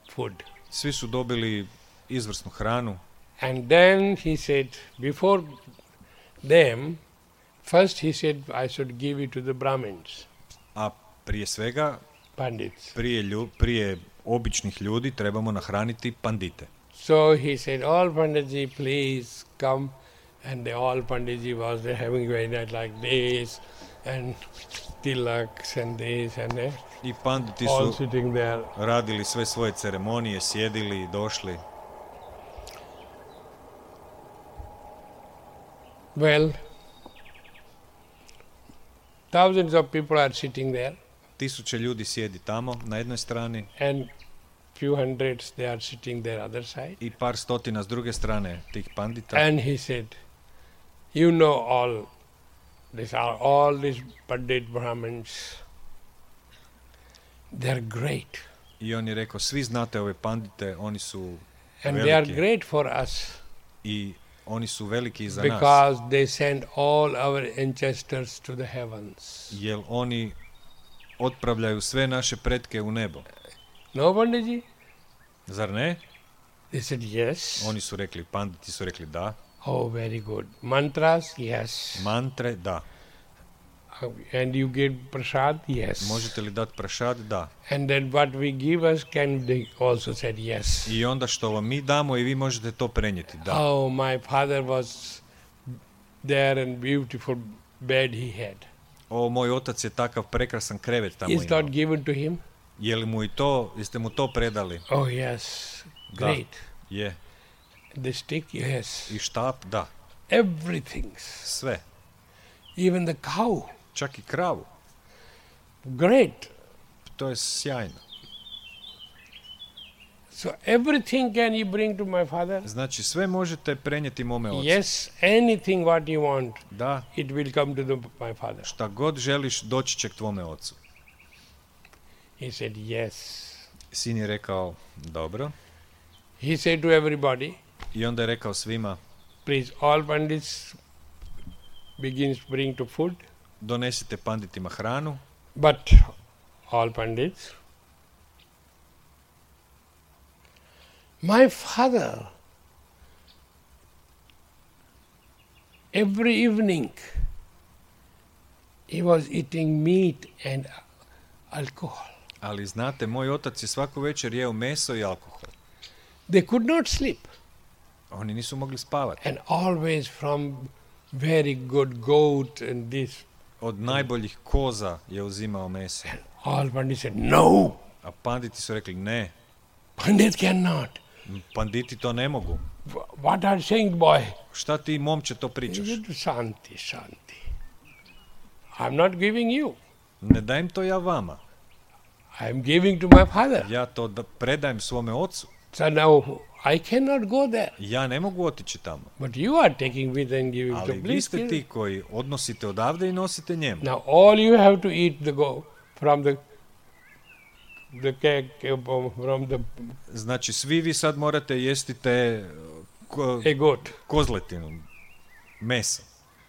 food. Svi su dobili izvrsnu hranu. And then he said, before them, first he said, I should give it to the Brahmins, A prije svega, Pandits. prije običnih ljudi trebamo nahraniti pandite. So he said, all Panditji, please come. And all Panditji was having very nice like this, and tilaks and this and that. I panditi All su sitting there. radili sve svoje ceremonije, sjedili, došli. Well, thousands of people are sitting there, Tisuće ljudi sjedi tamo na jednoj strani and few hundreds they are sitting there other side. i par stotina s druge strane tih pandita. And he said, you know all these Pandit Brahmins, they are great. I on je rekao, svi znate ove pandite, oni su And they are veliki great for us i oni su veliki i za nas. because they send all our ancestors to the heavens. Jer oni otpravljaju sve naše pretke u nebo. No, Panditji? Zar ne? They said, yes. Oni su rekli, panditi su rekli da. Oh, very good. Mantras? Yes. Mantre, da. And you give prasad? Yes. Možete li dati prašad? Da. And then what we give us, can they also said yes. I onda što vam mi damo i vi možete to prenijeti? Da. Oh, my father was there and beautiful bed he had. O, moj otac je takav prekrasan krevet tamo Is imao. not given to him? Je li mu i to, jeste mu to predali? Oh, yes. Great. Je. The stick? Yes. I štap? Da. Everything. Sve. Even the cow. Čak i kravu. Great. To je sjajno. So everything can you bring to my father? Znači, sve možete prenijeti mome ocu. Yes, anything what you want, Da. it will come to my father. Šta god želiš, doći će k tvome ocu. He said, yes. Sin je rekao, dobro. He said to everybody, I onda je rekao svima, please, all pandits begins bring to food, donesite panditima hranu, but all pandits. My father, every evening, he was eating meat and alcohol. ali znate, moj otac je svaku večer jeo meso i alkohol. They could not sleep. Oni nisu mogli spavati. And always from very good goat and this. Od najboljih koza je uzimao meso. All pandits said, no, A panditi su rekli, ne, pandit cannot. panditi to ne mogu. What are you saying, boy? Šta ti, momče, to He pričaš? said, Shanti, Shanti. I'm not giving you. Ne dajem to ja vama. I'm giving to my father. Ja to predajem svome ocu. So now I cannot go there. Ja ne mogu otići tamo. But you are taking with and giving to Ali vi please. ste ti koji odnosite odavde i nosite njemu. Now all you have to eat from the cake, from the Znači, svi vi sad morate jesti te a goat. kozletinu, meso.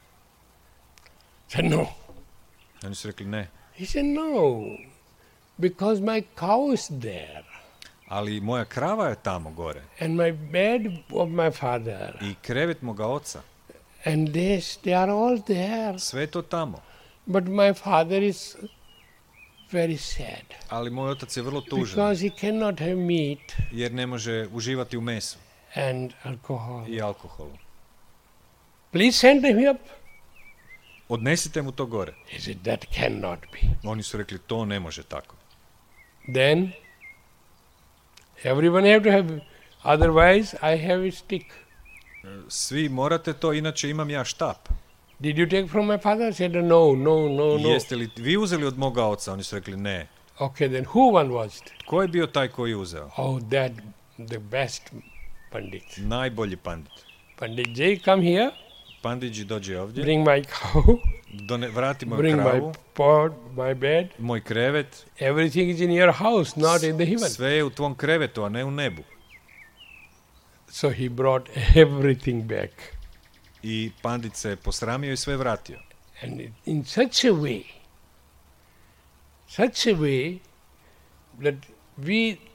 Said no. Oni su rekli ne. He said no, because my cow is there Ali moja krava je tamo gore. and my bed of my father I krevet moga oca. and they are all there. Sve je to tamo. But my father is very sad Ali moj otac je vrlo tužan. because he cannot have meat Jer ne može uživati u mesu and alcohol. i alkoholu. Please send him up. Odnesite mu to gore. He said, that cannot be. Oni su rekli, to ne može tako. Then everyone have to have, otherwise I have a stick. Svi morate to, inače imam ja štap. Did you take from my father? Said, no. Jeste li vi uzeli od moga oca? Oni su rekli ne. Okay, then who one was it? Tko je bio taj koji je uzeo? Oh, that, the best Pandit. Najbolji pandit. Pandit Jay, come here, Panditji dođe ovdje, bring my cow, vrati moju bring kravu, my pot, my bed. moj krevet. Everything is in your house, not in the heaven. Sve je u tvom krevetu, a ne u nebu. So he brought everything back. I pandit se posramio i sve vratio. And in such a way that we